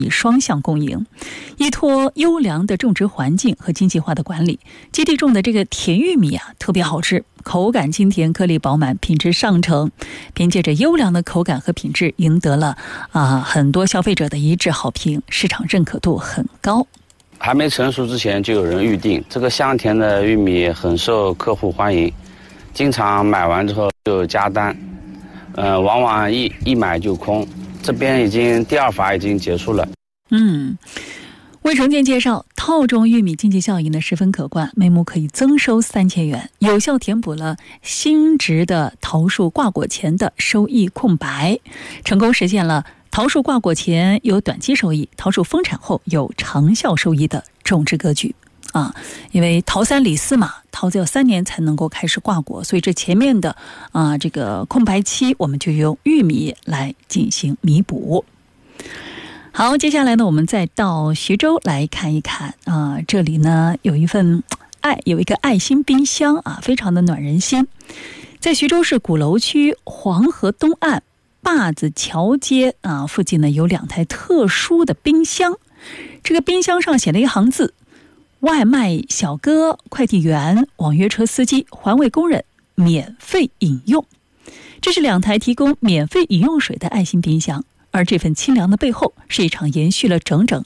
以双向共赢，依托优良的种植环境和经济化的管理，基地种的这个甜玉米啊特别好吃，口感清甜，颗粒饱满，品质上乘。凭借着优良的口感和品质，赢得了很多消费者的一致好评，市场认可度很高。 还没成熟之前就有人预定，这个香甜的玉米很受客户欢迎，经常买完之后就加单，往往一买就空。这边第二法已经结束了。 卫生店介绍，套种玉米经济效益呢十分可观，每亩可以增收3000元，有效填补了新植的桃树挂果前的收益空白，成功实现了桃树挂果前有短期收益，桃树丰产后有长效收益的种植格局因为桃3李4嘛，桃子要3年才能够开始挂果，所以这前面的这个空白期，我们就用玉米来进行弥补。好，接下来呢，我们再到徐州来看一看这里呢有一份爱，有一个爱心冰箱非常的暖人心。在徐州市鼓楼区黄河东岸坝子桥街附近呢有2台特殊的冰箱，这个冰箱上写了一行字：外卖小哥、快递员、网约车司机、环卫工人免费饮用。这是2台提供免费饮用水的爱心冰箱，而这份清凉的背后是一场延续了整整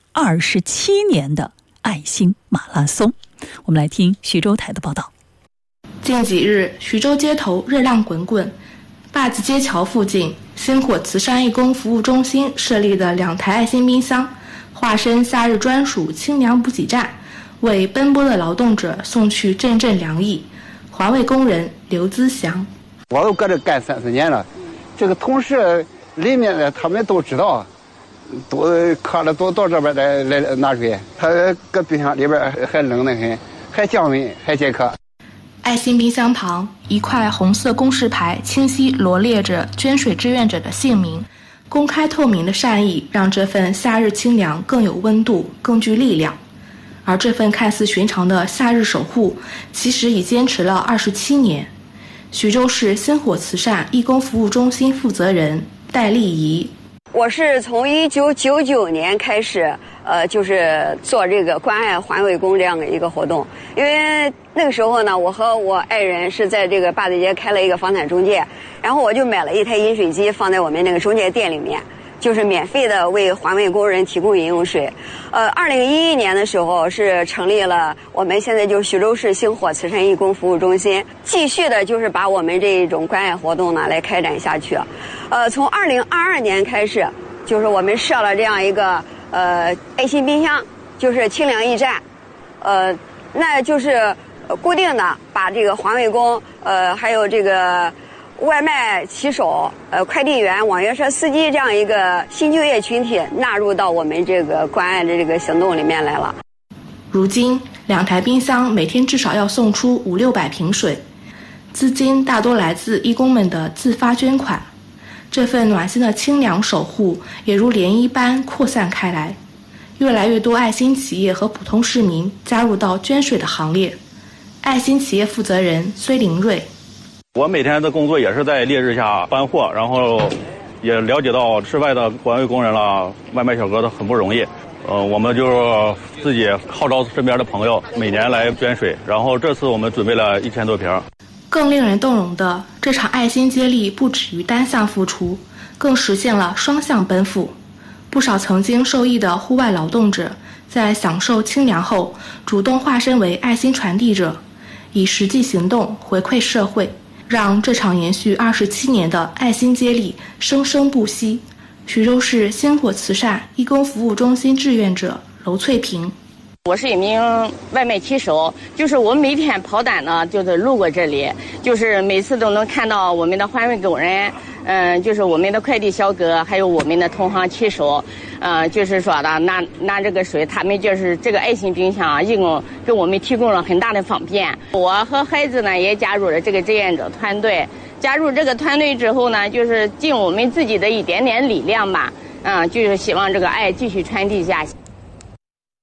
27年的爱心马拉松。我们来听徐州台的报道。 近几日，徐州街头热浪滚滚，坝子街桥附近星火慈善义工服务中心设立的2台爱心冰箱，化身夏日专属清凉补给站，为奔波的劳动者送去阵阵凉意。环卫工人刘资祥： 我都搁这干30年了，这个同事里面的他们都知道，都渴了都到这边来拿水。他搁冰箱里边还冷得很，还降温还解渴。 爱心冰箱旁，一块红色公示牌清晰罗列着捐水志愿者的姓名，公开透明的善意让这份夏日清凉更有温度，更具力量。而这份看似寻常的夏日守护，其实已坚持了27年。徐州市星火慈善义工服务中心负责人戴丽仪： 我是从1999年开始，就是做这个关爱环卫工这样的一个活动。因为那个时候呢，我和我爱人是在这个坝子街开了一个房产中介，然后我就买了一台饮水机放在我们那个中介店里面，就是免费的为环卫工人提供饮用水。2011年的时候是成立了我们现在就是徐州市星火慈善义工服务中心，继续的就是把我们这种关爱活动呢来开展下去。从2022年开始，就是我们设了这样一个爱心冰箱，就是清凉驿站，那就是固定的把这个环卫工还有这个外卖骑手、快递员、网约车司机这样一个新就业群体纳入到我们这个关爱的这个行动里面来了。 如今2台冰箱每天至少要送出500-600瓶水，资金大多来自义工们的自发捐款。这份暖心的清凉守护也如涟漪般扩散开来，越来越多爱心企业和普通市民加入到捐水的行列。爱心企业负责人崔林瑞： 我每天的工作也是在烈日下搬货，然后也了解到室外的环卫工人了、外卖小哥都很不容易。我们就自己号召身边的朋友每年来捐水，然后这次我们准备了1000多瓶。 更令人动容的，这场爱心接力不止于单向付出，更实现了双向奔赴。不少曾经受益的户外劳动者，在享受清凉后，主动化身为爱心传递者，以实际行动回馈社会，让这场延续27年的爱心接力生生不息。徐州市星火慈善义工服务中心志愿者娄翠萍： 我是一名外卖骑手，就是我每天跑单呢，就是路过这里，就是每次都能看到我们的环卫工人，就是我们的快递小哥，还有我们的同行骑手，就是说的拿这个水，他们就是这个爱心冰箱，一共给我们提供了很大的方便。我和孩子呢也加入了这个志愿者团队，加入这个团队之后呢，就是尽我们自己的一点点力量吧，就是希望这个爱继续传递下去。